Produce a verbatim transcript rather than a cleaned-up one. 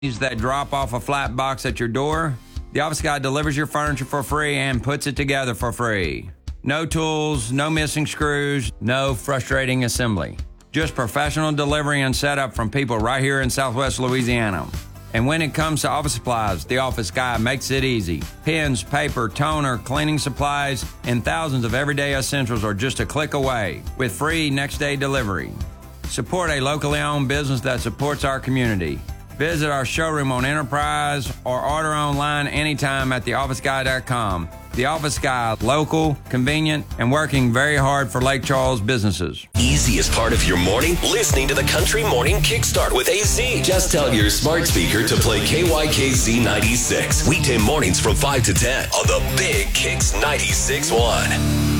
that drop off a flat box at your door, the Office Guy delivers your furniture for free and puts it together for free. No tools, no missing screws, no frustrating assembly. Just professional delivery and setup from people right here in Southwest Louisiana. And when it comes to office supplies, the Office Guy makes it easy. Pens, paper, toner, cleaning supplies, and thousands of everyday essentials are just a click away with free next-day delivery. Support a locally owned business that supports our community. Visit our showroom on Enterprise or order online anytime at the office guy dot com. The Office Guy, local, convenient, and working very hard for Lake Charles businesses. Easiest part of your morning? Listening to the Country Morning Kickstart with A Z. Just tell your smart speaker to play K Y K Z ninety-six. Weekday mornings from five to ten on the Big Kicks ninety-six point one.